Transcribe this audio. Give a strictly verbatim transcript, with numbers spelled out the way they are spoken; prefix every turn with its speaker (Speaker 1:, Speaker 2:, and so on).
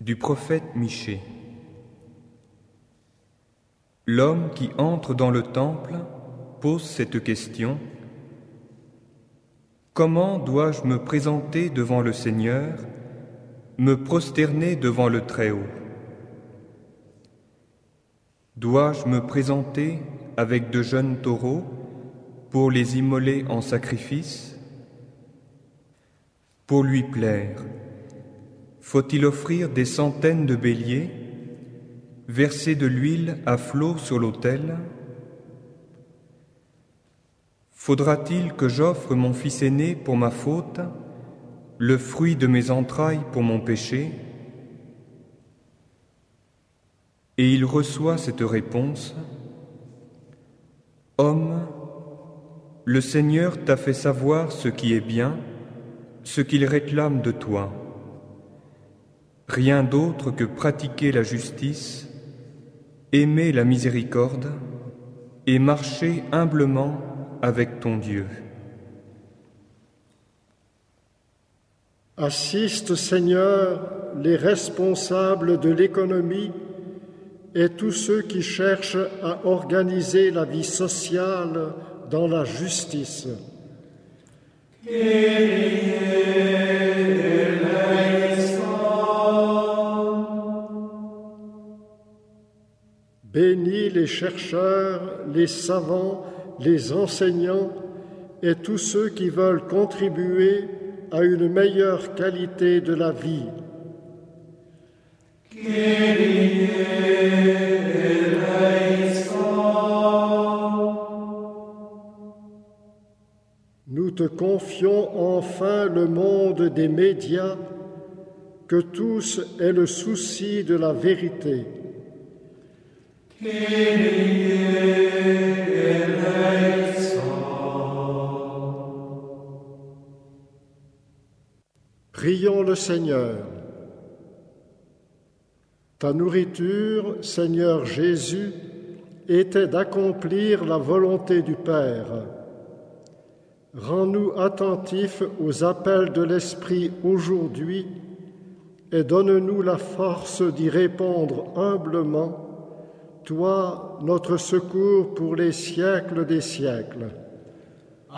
Speaker 1: Du prophète Michée. L'homme qui entre dans le temple pose cette question: comment dois-je me présenter devant le Seigneur, me prosterner devant le Très-Haut? Dois-je me présenter avec de jeunes taureaux pour les immoler en sacrifice? Pour lui plaire, faut-il offrir des centaines de béliers, verser de l'huile à flot sur l'autel? Faudra-t-il que j'offre mon fils aîné pour ma faute, le fruit de mes entrailles pour mon péché? Et il reçoit cette réponse: Homme, le Seigneur t'a fait savoir ce qui est bien, ce qu'il réclame de toi. Rien d'autre que pratiquer la justice, aimer la miséricorde et marcher humblement avec ton Dieu.
Speaker 2: Assiste, Seigneur, les responsables de l'économie et tous ceux qui cherchent à organiser la vie sociale dans la justice. Bénis les chercheurs, les savants, les enseignants et tous ceux qui veulent contribuer à une meilleure qualité de la vie. Nous te confions enfin le monde des médias, que tous aient le souci de la vérité. Prions le Seigneur. Ta nourriture, Seigneur Jésus, était d'accomplir la volonté du Père. Rends-nous attentifs aux appels de l'Esprit aujourd'hui et donne-nous la force d'y répondre humblement, toi, notre secours pour les siècles des siècles.